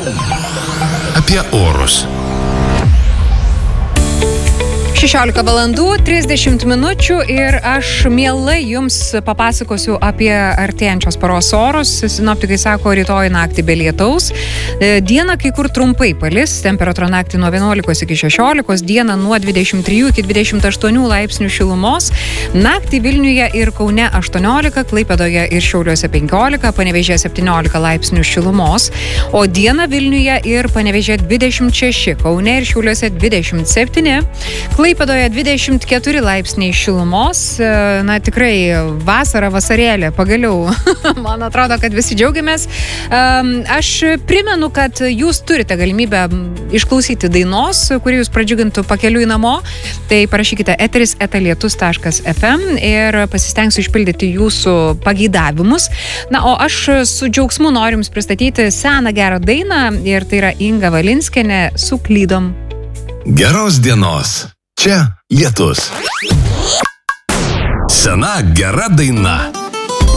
Apie orus. 16 valandų, 30 minučių ir aš mielai jums papasakosiu apie artėjančios paros orus. Sinoptikai sako, rytoj naktį be lietaus. Dieną kai kur trumpai palis, temperatūra naktį nuo 11 iki 16, dieną nuo 23 iki 28 laipsnių šilumos. Naktį Vilniuje ir Kaune 18, Klaipėdoje ir Šiauliuose 15, Panevėžyje 17 laipsnių šilumos, o dieną Vilniuje ir Panevėžyje 26, Kaune ir Šiauliuose 27, Klaipėdoje 24 laipsniai šilumos. Na, tikrai vasara, vasarėlė, pagaliau. Man atrodo, kad visi džiaugiamės. Aš primenu, kad jūs turite galimybę išklausyti dainos, kuri jūs pradžiugintų pakeliui namo. Tai parašykite eteris@lietus.fm ir pasistengsiu išpildyti jūsų pageidavimus. Na, o aš su džiaugsmu noriu jums pristatyti seną gerą dainą ir tai yra Inga Valinskienė Suklydom. Geros dienos. Čia Lietus. Sena gera daina.